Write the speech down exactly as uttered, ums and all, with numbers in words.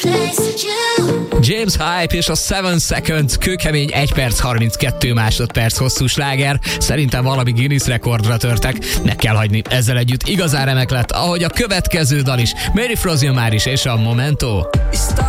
James Hype és a Seven Seconds kőkemény egy perc harminckettő másodperc hosszú sláger. Szerintem valami Guinness rekordra törtek. Meg kell hagyni, ezzel együtt igazán remek lett, ahogy a következő dal is. Mary Frozen már is és a Momento.